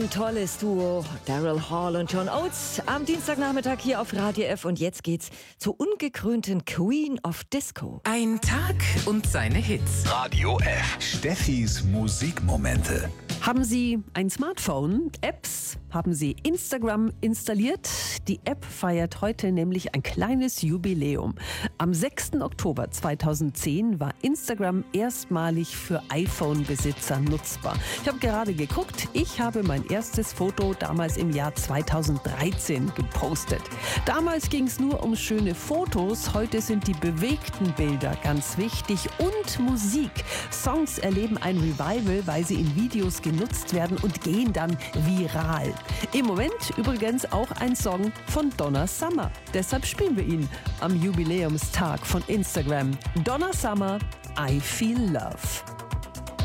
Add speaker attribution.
Speaker 1: Ein tolles Duo, Daryl Hall und John Oates, am Dienstagnachmittag hier auf Radio F. Und jetzt geht's zur ungekrönten Queen of Disco.
Speaker 2: Ein Tag und seine Hits.
Speaker 3: Radio F. Steffis Musikmomente.
Speaker 4: Haben Sie ein Smartphone, Apps? Haben Sie Instagram installiert? Die App feiert heute nämlich ein kleines Jubiläum. Am 6. Oktober 2010 war Instagram erstmalig für iPhone-Besitzer nutzbar. Ich habe gerade geguckt, ich habe mein erstes Foto damals im Jahr 2013 gepostet. Damals ging es nur um schöne Fotos, heute sind die bewegten Bilder ganz wichtig und Musik. Songs erleben ein Revival, weil sie in Videos genutzt werden und gehen dann viral. Im Moment übrigens auch ein Song von Donna Summer. Deshalb spielen wir ihn am Jubiläumstag von Instagram. Donna Summer, I Feel Love.